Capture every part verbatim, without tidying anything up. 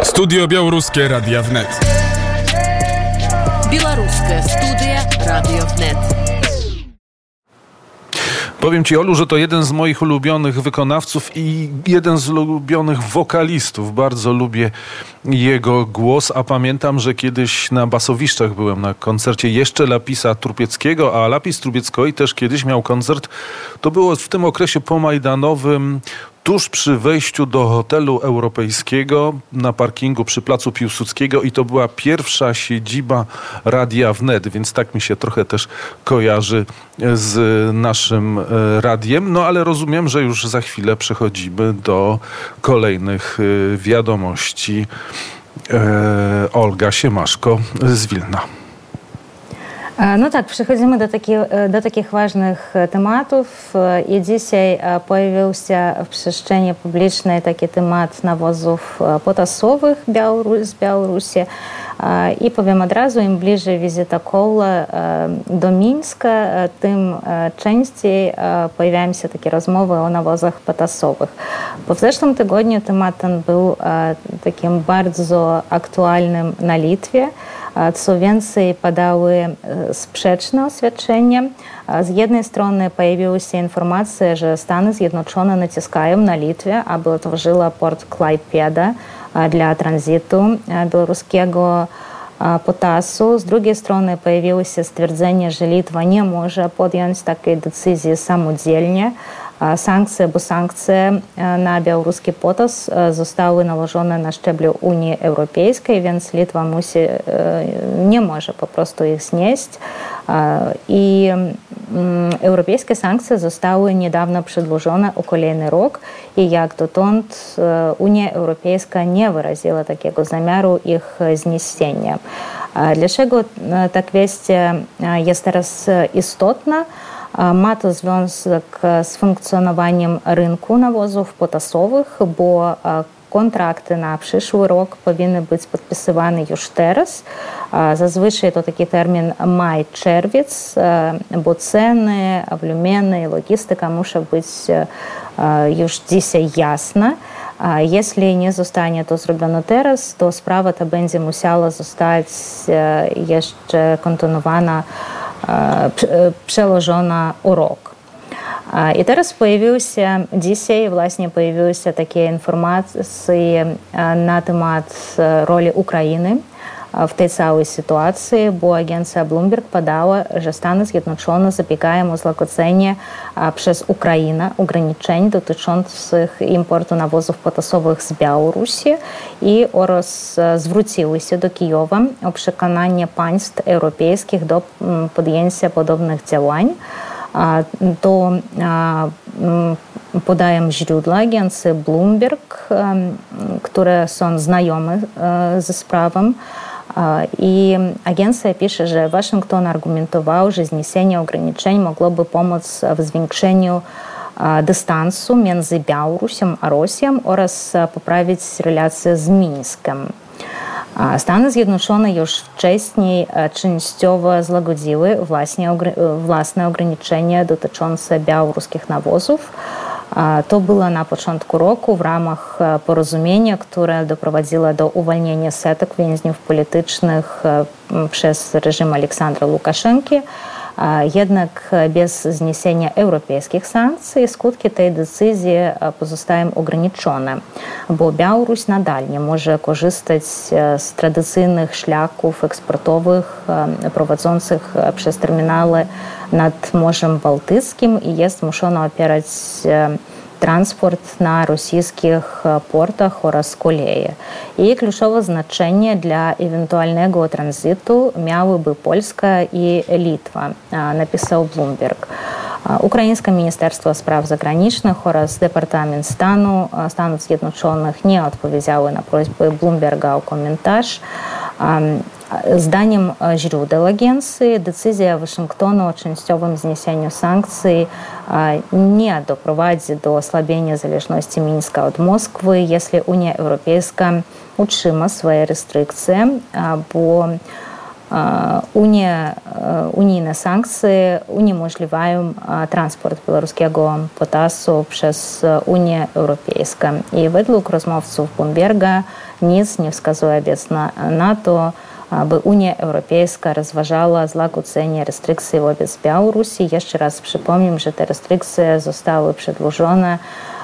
Studio Białoruskie Radia Wnet. Białoruskie Studio Radio Wnet. Powiem Ci, Olu, że to jeden z moich ulubionych wykonawców i jeden z ulubionych wokalistów. Bardzo lubię jego głos, a pamiętam, że kiedyś na Basowiszczach byłem na koncercie jeszcze Lapisa Trupieckiego, a Lapis Trupiecki też kiedyś miał koncert. To było w tym okresie pomajdanowym, tuż przy wejściu do hotelu europejskiego na parkingu przy Placu Piłsudskiego i to była pierwsza siedziba Radia Wnet, więc tak mi się trochę też kojarzy z naszym radiem. No ale rozumiem, że już za chwilę przechodzimy do kolejnych wiadomości. Olga Siemaszko z Wilna. No tak, przechodzimy do, taki, do takich ważnych tematów i dzisiaj pojawił się w przestrzeni publicznej taki temat nawozów potasowych z Białorusi. I powiem od razu, im bliżej wizyta Koła do Mińska, tym częściej pojawiają się takie rozmowy o nawozach potasowych. Bo w zeszłym tygodniu temat ten był takim bardzo aktualnym na Litwie. Co więcej, padały sprzeczne oświadczenia. Z jednej strony pojawiły się informacje, że Stany Zjednoczone naciskają na Litwę, aby otworzyła port Klajpeda dla tranzytu białoruskiego potasu. Z drugiej strony pojawiło się stwierdzenie, że Litwa nie może podjąć takiej decyzji samodzielnie. Sankcje, bo sankcje na białoruski potas zostały nałożone na szczeblu Unii Europejskiej, więc Litwa musi, nie może po prostu ich znieść. I europejskie sankcje zostały niedawno przedłużone o kolejny rok i jak dotąd Unia Europejska nie wyraziła takiego zamiaru ich zniesienia. Dlaczego ta kwestia jest teraz istotna? Ma to związek z funkcjonowaniem rynku nawozów potasowych, bo kontrakty na przyszły rok powinny być podpisywane już teraz. Zazwyczaj to taki termin maj-czerwiec, bo ceny, wolumeny i logistyka muszą być już dzisiaj jasne. Jeśli nie zostanie to zrobione teraz, to sprawa ta będzie musiała zostać jeszcze kontynuowana, przełożona o rok. I teraz pojawiły się, dzisiaj właśnie pojawiły się takie informacje na temat roli Ukrainy w tej całej sytuacji, bo agencja Bloomberg podała, że Stany Zjednoczone zabiegają o złagodzenie przez Ukrainę ograniczeń dotyczących importu nawozów potasowych z Białorusi i oraz zwróciły się do Kijowa o przekonanie państw europejskich do podjęcia podobnych działań. To podają źródła agencji Bloomberg, które są znajome ze sprawą. I agencja pisze, że Waszyngton argumentował, że zniesienie ograniczeń mogłoby pomóc w zwiększeniu dystansu między Białorusią a Rosją oraz poprawić relacje z Mińskiem. Stany Zjednoczone już wcześniej częściowo złagodziły właśnie, własne ograniczenia dotyczące białoruskich nawozów. To było na początku roku w ramach porozumienia, które doprowadziło do uwolnienia setek więźniów politycznych przez reżim Aleksandra Łukaszenki. Jednak bez zniesienia europejskich sankcji skutki tej decyzji pozostają ograniczone, bo Białoruś nadal nie może korzystać z tradycyjnych szlaków eksportowych prowadzących przez terminale nad Morzem Bałtyckim i jest zmuszona opierać transport na rosyjskich portach oraz koleje. I kluczowe znaczenie dla ewentualnego tranzytu miałyby Polska i Litwa, napisał Bloomberg. Ukraińskie Ministerstwo Spraw Zagranicznych oraz Departament Stanu Stanów Zjednoczonych nie odpowiedziały na prośbę Bloomberga o komentarz. Zdaniem źródeł agencji decyzja Waszyngtonu o częściowym zniesieniu sankcji nie doprowadzi do osłabienia zależności Mińska od Moskwy, jeśli Unia Europejska utrzyma swoje restrykcje, bo Unia, unijne sankcje uniemożliwiają transport białoruskiego potasu przez Unię Europejską. I według rozmówców Bloomberga nic nie wskazuje obecnie na to, aby Unia Europejska rozważała złagodzenie restrykcji wobec Białorusi. Jeszcze raz przypomnę, że te restrykcje zostały przedłużone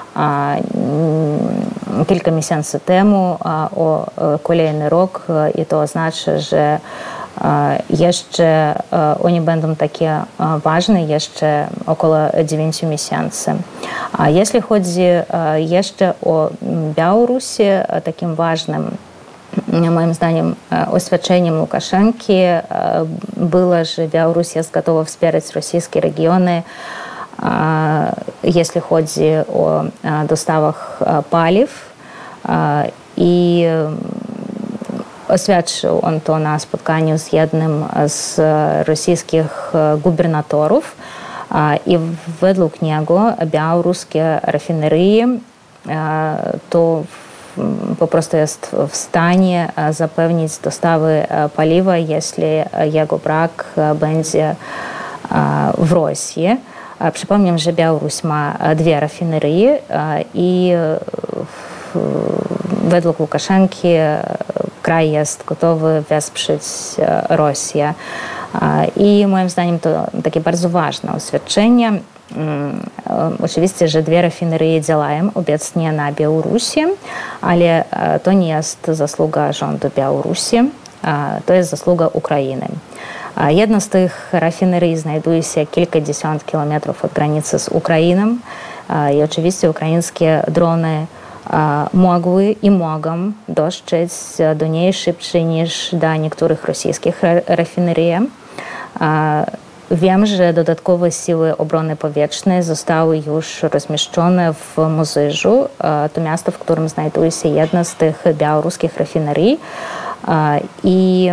kilka miesięcy temu o kolejny rok i to oznacza, że jeszcze oni będą takie ważne jeszcze około dziewięciu miesięcy. A jeśli chodzi jeszcze o Białoruś, takim ważnym moim zdaniem oświadczeniem Łukaszenki było, że Białoruś jest gotowa wspierać rosyjskie regiony, jeśli chodzi o dostawach paliw i oświadczył on to na spotkaniu z jednym z rosyjskich gubernatorów i według niego białoruskie rafinerie to po prostu jest w stanie zapewnić dostawy paliwa, jeśli jego brak będzie w Rosji. Przypomnę, że Białoruś ma dwie rafinerie i według Łukaszenki kraj jest gotowy wesprzeć Rosję. I moim zdaniem to takie bardzo ważne oświadczenie. Oczywiście, że dwie rafinerie działają obecnie na Białorusi, ale to nie jest zasługa rządu Białorusi, to jest zasługa Ukrainy. Jedna z tych rafinerii znajduje się kilkadziesiąt kilometrów od granicy z Ukrainą i oczywiście ukraińskie drony mogły i mogą dotrzeć do niej szybciej niż do niektórych rosyjskich rafinerii. Wiem, że dodatkowe siły obrony powietrznej zostały już rozmieszczone w Mozyżu, to miasto, w którym znajduje się jedna z tych białoruskich rafinerii. I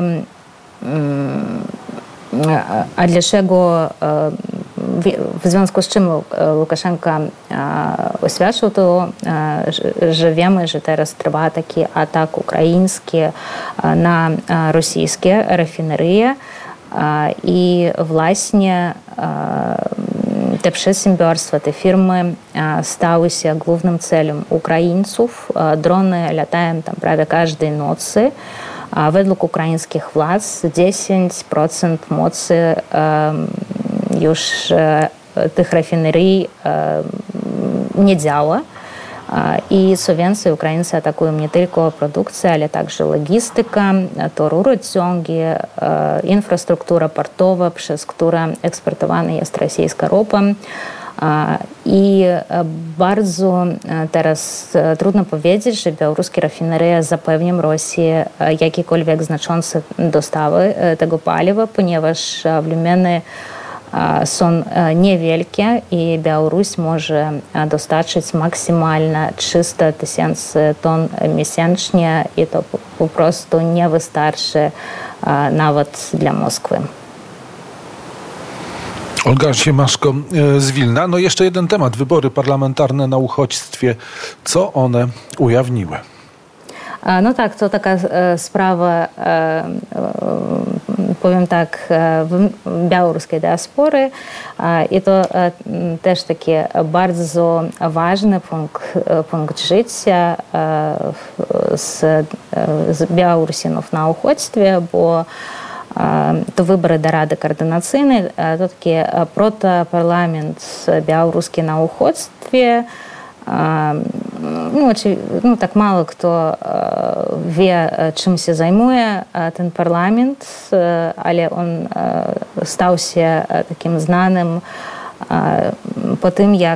a dlaczego, w związku z czym Łukaszenka oświadczył to, że wiemy, że teraz trwa taki atak ukraiński na rosyjskie rafinerie i właśnie te przedsiębiorstwa, te firmy stały się głównym celem Ukraińców. Drony latają tam prawie każdej nocy. Według ukraińskich władz dziesięć procent mocy już tych rafinerii nie działa. I co więcej, Ukraińcy atakują nie tylko produkcję, ale także logistykę, to rurociągi, infrastruktura portowa, przez którą eksportowana jest rosyjska ropa. I bardzo teraz trudno powiedzieć, że białoruskie rafinerie zapewnią Rosji jakiekolwiek znaczące dostawy tego paliwa, ponieważ wolumieny są niewielkie i Białoruś może dostarczyć maksymalnie trzysta tysięcy ton miesięcznie i to po prostu nie wystarczy nawet dla Moskwy. Olga Siemaszko z Wilna. No jeszcze jeden temat. Wybory parlamentarne na uchodźstwie. Co one ujawniły? No tak, to taka sprawa, powiem tak, białoruskiej diaspory i to też taki bardzo ważny punkt, punkt życia z, z Białorusinów na uchodźstwie, bo to wybory do Rady Koordynacyjnej, to taki protoparlament białoruski na uchodźstwie. No, no tak mało kto wie, czym się zajmuje ten parlament, ale on stał się takim znanym po tym, jak